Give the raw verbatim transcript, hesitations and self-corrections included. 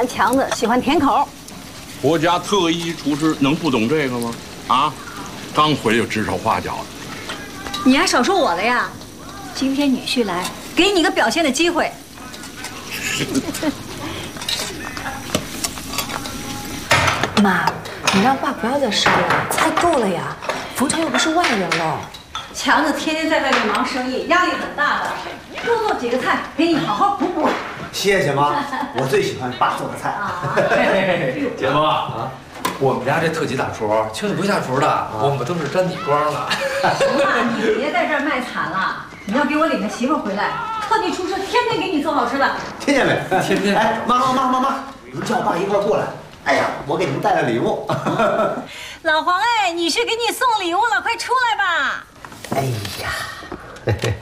咱强子喜欢甜口。 国家特一级厨师能不懂这个吗？啊，刚回来就指手画脚的。 你还少说我了呀！今天女婿来，给你个表现的机会。 妈，你让爸不要再烧了，菜够了呀。冯成又不是外人了。 强子天天在外面忙生意，压力很大的。多做几个菜，给你好好补补。 谢谢妈，我最喜欢爸做的菜。 姐夫啊，我们家这特级大厨，轻易不下厨的，我们都是沾你光了。 妈，你别在这儿卖惨了，你要给我领个媳妇回来，特地出师，天天给你做好吃的。 听见没？ 天天。 哎，妈妈妈妈妈，你们叫我爸一块过来。哎呀，我给你们带了礼物。 老黄哎，女婿给你送礼物了，快出来吧。 哎呀。